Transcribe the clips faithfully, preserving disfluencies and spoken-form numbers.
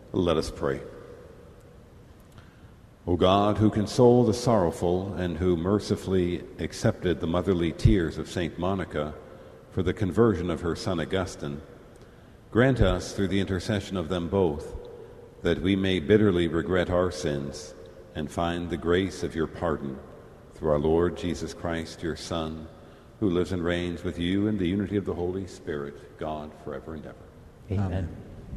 Let us pray. O God, who console the sorrowful and who mercifully accepted the motherly tears of Saint Monica for the conversion of her son Augustine, grant us, through the intercession of them both, that we may bitterly regret our sins and find the grace of your pardon through our Lord Jesus Christ, your Son, who lives and reigns with you in the unity of the Holy Spirit, God, forever and ever. Amen. Amen.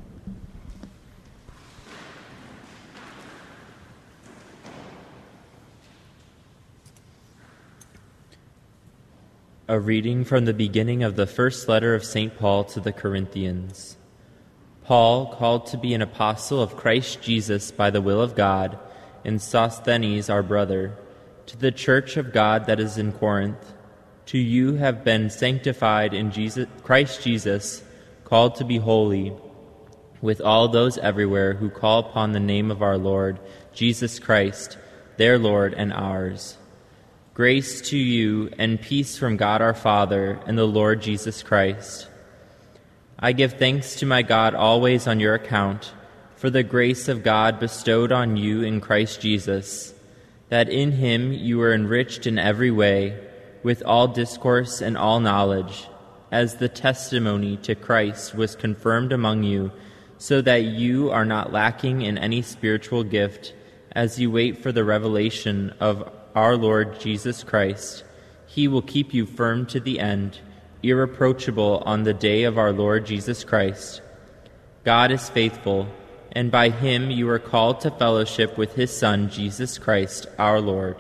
A reading from the beginning of the first letter of Saint Paul to the Corinthians. Paul, called to be an apostle of Christ Jesus by the will of God, and Sosthenes our brother, to the church of God that is in Corinth, to you have been sanctified in Jesus, Christ Jesus, called to be holy, with all those everywhere who call upon the name of our Lord Jesus Christ, their Lord and ours. Grace to you and peace from God our Father and the Lord Jesus Christ. I give thanks to my God always on your account, for the grace of God bestowed on you in Christ Jesus, that in him you were enriched in every way, with all discourse and all knowledge, as the testimony to Christ was confirmed among you, so that you are not lacking in any spiritual gift, as you wait for the revelation of our Lord Jesus Christ. He will keep you firm to the end, irreproachable on the day of our Lord Jesus Christ. God is faithful, and by him you are called to fellowship with his Son, Jesus Christ, our Lord.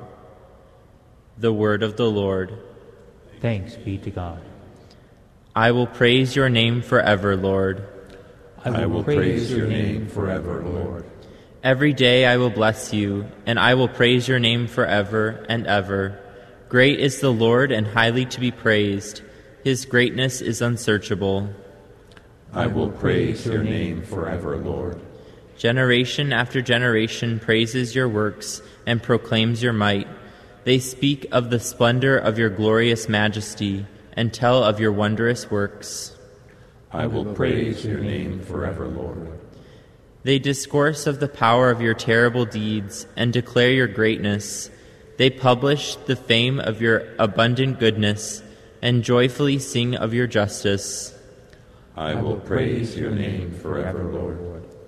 The word of the Lord. Thanks be to God. I will praise your name forever, Lord. I will, I will praise, praise your your name name forever, Lord. Every day I will bless you, and I will praise your name forever and ever. Great is the Lord and highly to be praised. His greatness is unsearchable. I will praise your name forever, Lord. Generation after generation praises your works and proclaims your might. They speak of the splendor of your glorious majesty and tell of your wondrous works. I will praise your name forever, Lord. They discourse of the power of your terrible deeds and declare your greatness. They publish the fame of your abundant goodness and joyfully sing of your justice. I will praise your name forever, Lord.